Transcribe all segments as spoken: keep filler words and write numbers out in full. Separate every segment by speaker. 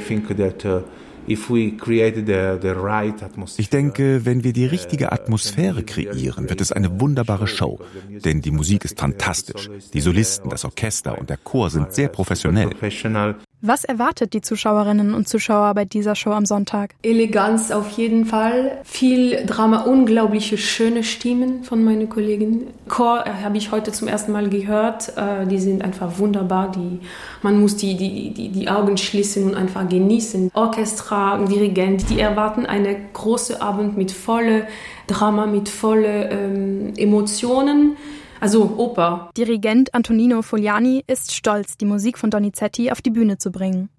Speaker 1: Ich denke, wenn wir die richtige Atmosphäre kreieren, wird es eine wunderbare Show. Denn die Musik ist fantastisch. Die Solisten, das Orchester und der Chor sind sehr professionell.
Speaker 2: Was erwartet die Zuschauerinnen und Zuschauer bei dieser Show am Sonntag?
Speaker 3: Eleganz auf jeden Fall, viel Drama, unglaubliche schöne Stimmen von meinen Kollegen. Chor äh, habe ich heute zum ersten Mal gehört, äh, die sind einfach wunderbar, die, man muss die, die, die, die Augen schließen und einfach genießen. Orchester, Dirigent, die erwarten einen großen Abend mit volle Drama, mit volle ähm, Emotionen. Also Oper.
Speaker 2: Dirigent Antonino Fogliani ist stolz, die Musik von Donizetti auf die Bühne zu bringen.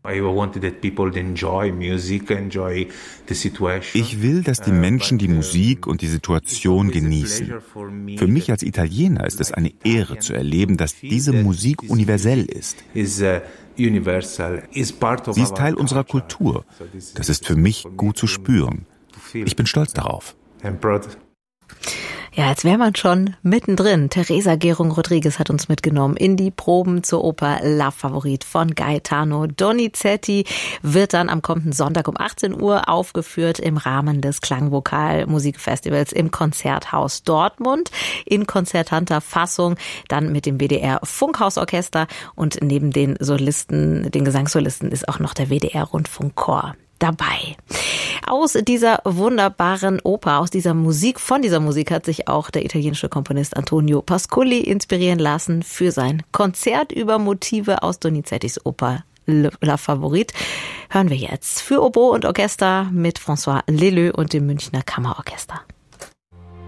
Speaker 1: Ich will, dass die Menschen die Musik und die Situation genießen. Für mich als Italiener ist es eine Ehre zu erleben, dass diese Musik universell ist. Sie ist Teil unserer Kultur. Das ist für mich gut zu spüren. Ich bin stolz darauf.
Speaker 4: Ja, jetzt wäre man schon mittendrin. Teresa Gerung-Rodriguez hat uns mitgenommen in die Proben zur Oper La Favorite von Gaetano Donizetti. Wird dann am kommenden Sonntag um achtzehn Uhr aufgeführt im Rahmen des Klangvokal-Musikfestivals im Konzerthaus Dortmund in konzertanter Fassung, dann mit dem W D R Funkhausorchester und neben den Solisten, den Gesangssolisten ist auch noch der W D R Rundfunkchor dabei. Aus dieser wunderbaren Oper, aus dieser Musik, von dieser Musik hat sich auch der italienische Komponist Antonio Pascoli inspirieren lassen für sein Konzert über Motive aus Donizettis Oper La Favorite. Hören wir jetzt für Oboe und Orchester mit François Leleux und dem Münchner Kammerorchester.